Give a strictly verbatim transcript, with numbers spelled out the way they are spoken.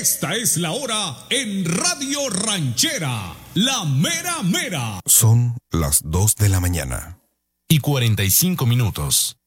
Esta es la hora en Radio Ranchera, la mera mera. Son las dos de la mañana. Y cuarenta y cinco minutos.